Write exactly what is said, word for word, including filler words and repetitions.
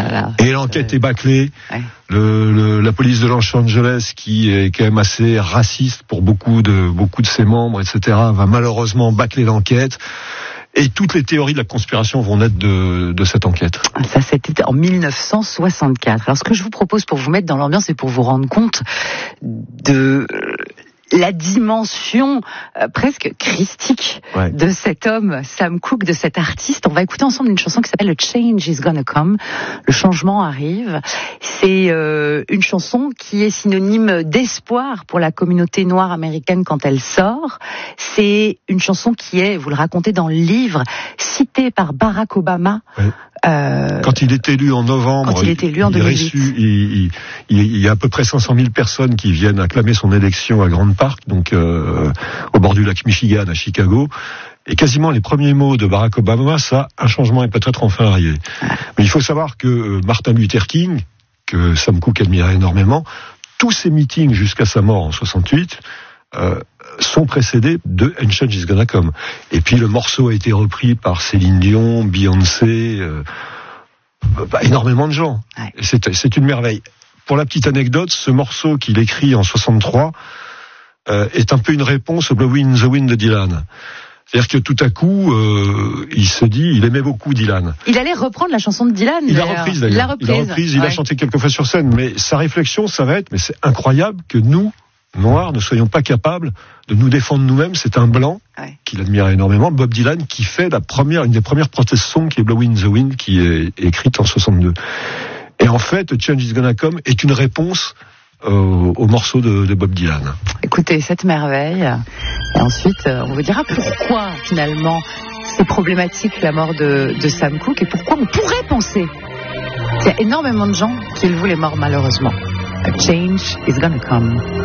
là là. Et l'enquête euh... est bâclée. Ouais. Le, le, la police de Los Angeles, qui est quand même assez raciste pour beaucoup de beaucoup de ses membres, et cetera, va malheureusement bâcler l'enquête. Et toutes les théories de la conspiration vont naître de, de cette enquête. Ça, c'était en mille neuf cent soixante-quatre. Alors, ce que je vous propose pour vous mettre dans l'ambiance et pour vous rendre compte de la dimension euh, presque christique ouais. de cet homme, Sam Cooke, de cet artiste, on va écouter ensemble une chanson qui s'appelle « The Change is Gonna Come ». Le changement arrive. C'est euh, une chanson qui est synonyme d'espoir pour la communauté noire américaine quand elle sort. C'est une chanson qui est, vous le racontez dans le livre, citée par Barack Obama. Oui. Euh, quand il est élu en novembre, quand il est élu en deux mille huit. Il, reçu, il, il, il y a à peu près cinq cent mille personnes qui viennent acclamer son élection à Grand Park, donc euh, au bord du lac Michigan à Chicago. Et quasiment les premiers mots de Barack Obama, ça, un changement est peut-être enfin arrivé. Mais il faut savoir que Martin Luther King, que Sam Cooke admirait énormément, tous ses meetings jusqu'à sa mort en soixante-huit euh, sont précédés de And Change is Gonna Come. Et puis le morceau a été repris par Céline Dion, Beyoncé, euh, bah, énormément de gens. Ouais. Et c'est, c'est une merveille. Pour la petite anecdote, ce morceau qu'il écrit en soixante-trois euh, est un peu une réponse au Blowing in the Wind de Dylan. C'est-à-dire que tout à coup, euh, il se dit, il aimait beaucoup Dylan. Il allait reprendre la chanson de Dylan. Il l'a reprise d'ailleurs. Il l'a reprise. Il, l'a reprise, il ouais. a chanté quelques fois sur scène. Mais sa réflexion, ça va être, mais c'est incroyable que nous, Noirs, ne soyons pas capables de nous défendre nous-mêmes. C'est un blanc ouais. qu'il admirait énormément, Bob Dylan, qui fait la première, une des premières protest songs qui est Blowing in the Wind, qui est écrite en soixante-deux. Et en fait, Change is Gonna Come est une réponse euh, au morceau de, de Bob Dylan. Écoutez, cette merveille. Et ensuite, on vous dira pourquoi, finalement, c'est problématique la mort de, de Sam Cooke et pourquoi on pourrait penser qu'il y a énormément de gens qui le voulaient mort, malheureusement. A change is gonna come.